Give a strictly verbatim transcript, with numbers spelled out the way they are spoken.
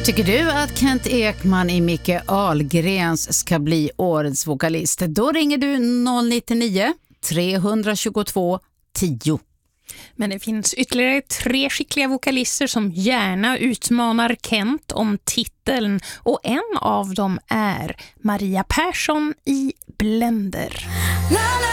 Tycker du att Kent Ekman i Micke Ahlgrens ska bli årets vokalist? Då ringer du noll nio nio, tre två tio. Men det finns ytterligare tre skickliga vokalister som gärna utmanar Kent om titeln. Och en av dem är Maria Persson i Blender.